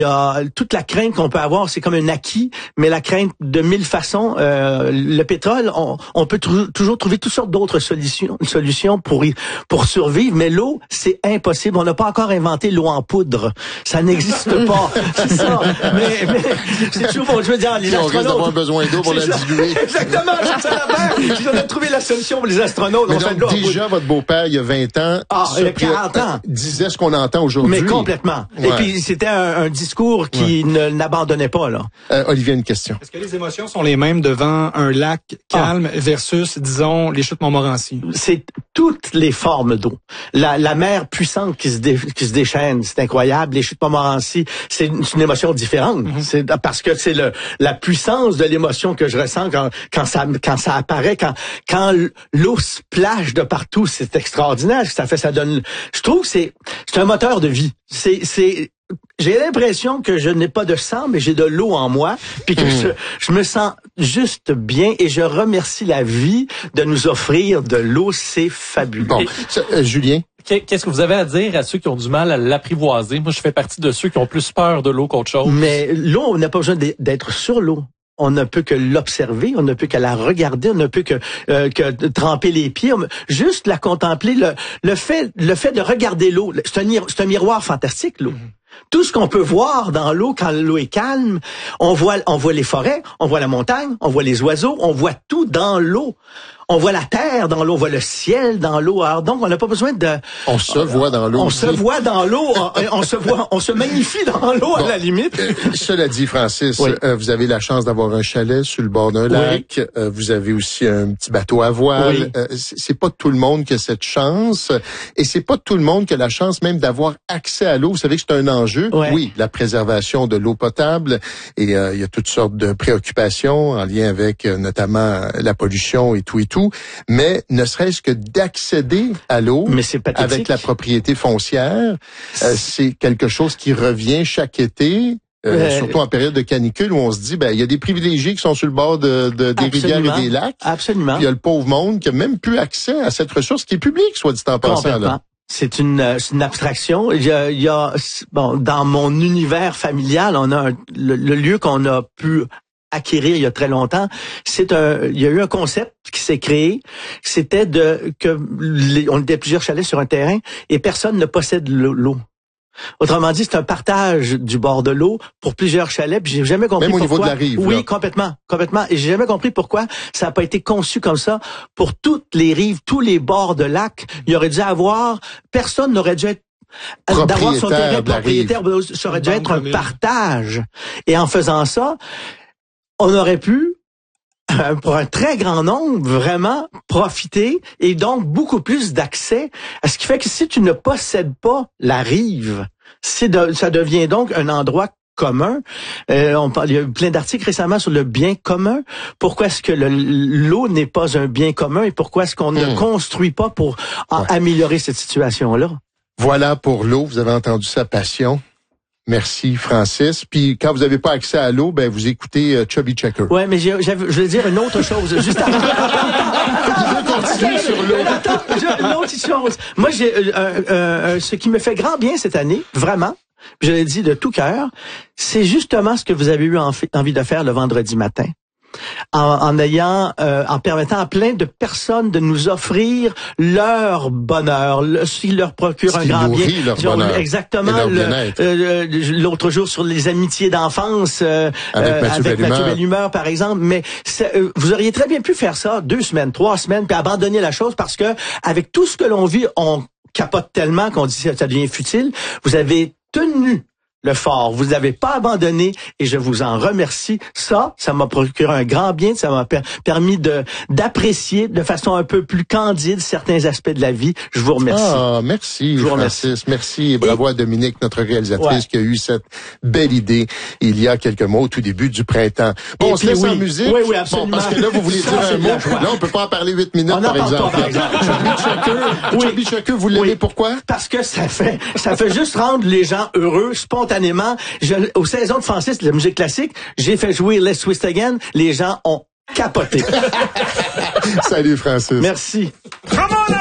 Il y a toute la crainte qu'on peut avoir, c'est comme un acquis, mais la crainte de mille façons. Le pétrole, on peut toujours trouver toutes sortes d'autres solutions pour survivre, mais l'eau, c'est impossible. On n'a pas encore inventé l'eau en poudre. Ça n'existe pas. C'est ça. Mais c'est toujours bon. Je veux dire, les astronautes... On risque d'avoir besoin d'eau pour la diluer. Exactement, c'est ça l'affaire. On a trouvé la solution pour les astronautes. Mais donc, déjà, votre beau-père, il y a 20 ans, il y a 40 ans, disait ce qu'on entend aujourd'hui. Mais complètement. Ouais. Et puis, c'était un discours qui n'abandonnait pas, là. Olivier, une question. Est-ce que les émotions sont les mêmes devant un lac calme versus, disons, les chutes Montmorency? C'est toutes les formes d'eau. La mer puissante qui se déchaîne, c'est incroyable. Les chutes Montmorency, c'est une émotion différente. Mm-hmm. C'est parce que c'est la puissance de l'émotion que je ressens quand ça apparaît, quand l'eau splash de partout, c'est extraordinaire. Ça donne. Je trouve que c'est un moteur de vie. J'ai l'impression que je n'ai pas de sang, mais j'ai de l'eau en moi, puis que je me sens juste bien, et je remercie la vie de nous offrir de l'eau, c'est fabuleux. Bon, Julien? Qu'est-ce que vous avez à dire à ceux qui ont du mal à l'apprivoiser? Moi, je fais partie de ceux qui ont plus peur de l'eau qu'autre chose. Mais l'eau, on n'a pas besoin d'être sur l'eau. On ne peut que l'observer, on ne peut que la regarder, on ne peut que tremper les pieds, juste la contempler. Le fait de regarder l'eau, c'est un miroir fantastique, l'eau. Tout ce qu'on peut voir dans l'eau quand l'eau est calme, on voit les forêts, on voit la montagne, on voit les oiseaux, on voit tout dans l'eau. On voit la terre dans l'eau, on voit le ciel dans l'eau. Alors donc, on n'a pas besoin de... On se voit dans l'eau. On se voit dans l'eau. On se magnifie dans l'eau, à la limite. Cela dit, Francis, oui. Vous avez la chance d'avoir un chalet sur le bord d'un lac. Vous avez aussi un petit bateau à voile. Oui. C'est pas tout le monde qui a cette chance. Et c'est pas tout le monde qui a la chance même d'avoir accès à l'eau. Vous savez que c'est un enjeu. Oui, la préservation de l'eau potable. Et il y a toutes sortes de préoccupations en lien avec notamment la pollution et tout. Mais ne serait-ce que d'accéder à l'eau avec la propriété foncière, c'est quelque chose qui revient chaque été. Surtout en période de canicule où on se dit, il y a des privilégiés qui sont sur le bord des rivières et des lacs. Absolument. Puis il y a le pauvre monde qui a même plus accès à cette ressource qui est publique, soit dit en passant. Là. C'est une abstraction. Dans mon univers familial, on a le lieu qu'on a pu acquérir il y a très longtemps. Il y a eu un concept qui s'est créé. C'était on était plusieurs chalets sur un terrain et personne ne possède l'eau. Autrement dit, c'est un partage du bord de l'eau pour plusieurs chalets. Puis j'ai jamais compris pourquoi. Même au niveau de la rive. Oui, là. complètement. Et j'ai jamais compris pourquoi ça n'a pas été conçu comme ça pour toutes les rives, tous les bords de lac. Il aurait dû avoir, personne n'aurait dû être d'avoir son terrain propriétaire. Ça aurait dû être un partage. Et en faisant ça, on aurait pu, pour un très grand nombre, vraiment profiter et donc beaucoup plus d'accès. Ce qui fait que si tu ne possèdes pas la rive, ça devient donc un endroit commun. Il y a eu plein d'articles récemment sur le bien commun. Pourquoi est-ce que l'eau n'est pas un bien commun et pourquoi est-ce qu'on ne construit pas pour améliorer cette situation-là? Voilà pour l'eau. Vous avez entendu sa passion. Merci, Francis. Puis, quand vous n'avez pas accès à l'eau, vous écoutez Chubby Checker. Ouais, mais je veux dire une autre chose. Juste avant. Continuer sur l'eau. Une autre chose. Moi, j'ai ce qui me fait grand bien cette année, vraiment, je l'ai dit de tout cœur, c'est justement ce que vous avez eu envie de faire le vendredi matin. En permettant à plein de personnes de nous offrir leur bonheur, ce qui leur procure un grand bien. Leur bonheur. Exactement. L'autre jour sur les amitiés d'enfance avec Mathieu Bellumeur, par exemple. Mais vous auriez très bien pu faire ça 2 semaines, 3 semaines, puis abandonner la chose parce que avec tout ce que l'on vit, on capote tellement qu'on dit que ça devient futile. Vous avez tenu le fort. Vous n'avez pas abandonné et je vous en remercie. Ça m'a procuré un grand bien. Ça m'a permis d'apprécier de façon un peu plus candide certains aspects de la vie. Je vous remercie. Ah, merci, Francis. Merci et bravo à Dominique, notre réalisatrice, qui a eu cette belle idée il y a quelques mois, au tout début du printemps. Bon, on se laisse en musique. Oui, absolument. Bon, parce que là, vous voulez dire un mot. Là, on peut pas en parler 8 minutes, par exemple. Chubby Checker, vous l'aimez pourquoi? Parce que ça fait juste rendre les gens heureux, spontanément. Aux saisons de Francis, de la musique classique, j'ai fait jouer Let's Twist Again. Les gens ont capoté. Salut, Francis. Merci. Come on!